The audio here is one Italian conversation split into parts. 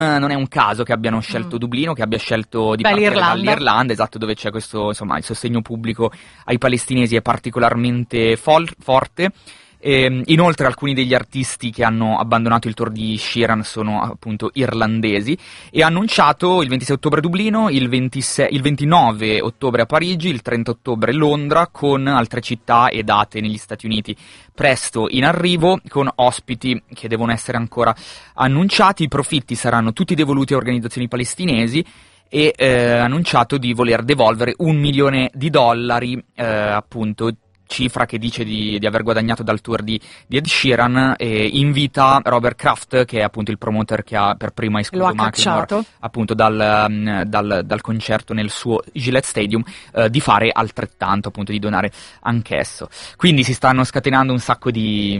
non è un caso che abbiano scelto Dublino, che abbia scelto di partire dall'Irlanda, esatto, dove c'è questo, insomma, il sostegno pubblico ai palestinesi è particolarmente forte. Inoltre alcuni degli artisti che hanno abbandonato il tour di Sheeran sono appunto irlandesi, e ha annunciato il 26 ottobre a Dublino, il 29 ottobre a Parigi, il 30 ottobre Londra, con altre città e date negli Stati Uniti presto in arrivo, con ospiti che devono essere ancora annunciati. I profitti saranno tutti devoluti a organizzazioni palestinesi, e ha annunciato di voler devolvere $1 milione, appunto, cifra che dice di aver guadagnato dal tour di Ed Sheeran, e invita Robert Kraft, che è appunto il promoter che ha per prima escluso Macklemore appunto dal concerto nel suo Gillette Stadium, di fare altrettanto, appunto di donare anch'esso. Quindi si stanno scatenando un sacco di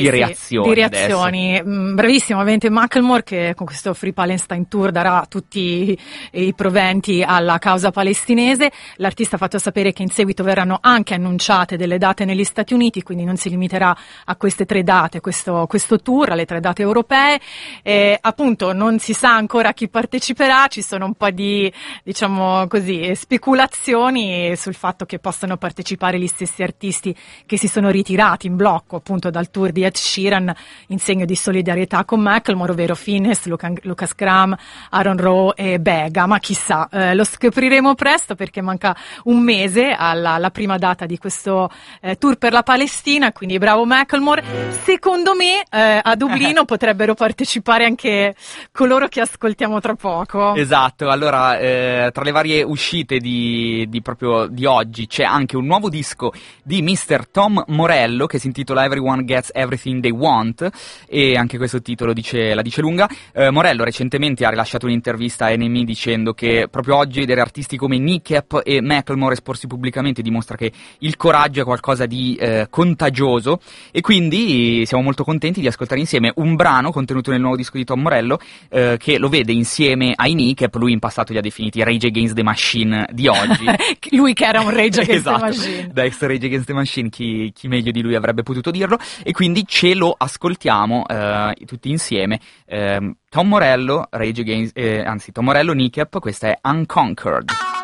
reazioni. Bravissimo, ovviamente Macklemore, che con questo Free Palestine Tour darà tutti i proventi alla causa palestinese. L'artista ha fatto sapere che in seguito verranno anche annunciate delle date negli Stati Uniti, quindi non si limiterà a queste 3 date, questo tour, alle 3 date europee. Appunto non si sa ancora chi parteciperà, ci sono un po' di, diciamo così, speculazioni sul fatto che possano partecipare gli stessi artisti che si sono ritirati in blocco appunto dal tour di Ed Sheeran in segno di solidarietà con Macklemore, ovvero Finneas, Lucas Graham, Aaron Rowe e Bega, ma chissà, lo scopriremo presto, perché manca un mese alla prima data di questo tour per la Palestina, quindi bravo Macklemore. Secondo me a Dublino potrebbero partecipare anche coloro che ascoltiamo tra poco. Esatto, allora tra le varie uscite proprio di oggi c'è anche un nuovo disco di Mr. Tom Morello che si intitola Everyone Gets Everything They Want, e anche questo titolo la dice lunga. Morello recentemente ha rilasciato un'intervista a NME dicendo che proprio oggi vedere artisti come Nicep e Macklemore esporsi pubblicamente dimostra che il coraggio è qualcosa di contagioso, e quindi siamo molto contenti di ascoltare insieme un brano contenuto nel nuovo disco di Tom Morello, che lo vede insieme ai Nicep. Lui in passato li ha definiti Rage Against the Machine di oggi. Lui che era un Rage Against esatto, the Machine. Da ex Rage Against the Machine, chi meglio di lui avrebbe potuto dirlo, e quindi ce lo ascoltiamo tutti insieme. Tom Morello, Tom Morello, Nicep, questa è Unconquered.